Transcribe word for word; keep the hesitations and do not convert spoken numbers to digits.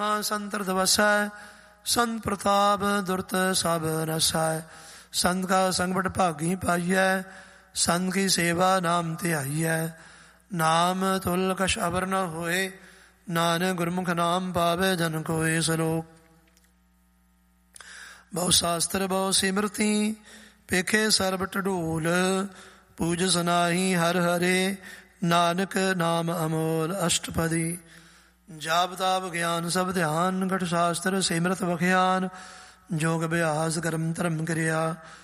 संत वसै संत प्रताप दुरत सब नसै। संत का संगवट भागी पाइयै संत की सेवा नाम ध्याइयै। नाम तुल कछ अवर न होए नानक गुरमुख नाम पावे जन कोय सलोक। बहु शास्त्र बहु सिमरती पेखे सर्ब टडूल। पूज सनाही हर हरे नानक नाम अमोल अष्टपदी। जाप ताप ज्ञान सब ध्यान घट शास्त्र सिमरत बखियान। जोग अभ्यास कर्म धर्म क्रिया